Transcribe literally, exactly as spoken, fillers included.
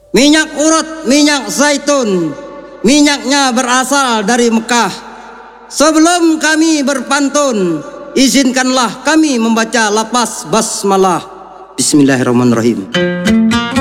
Minyak urut, minyak zaitun, minyaknya berasal dari Mekah. Sebelum kami berpantun, izinkanlah kami membaca lafaz basmalah. Bismillahirrahmanirrahim.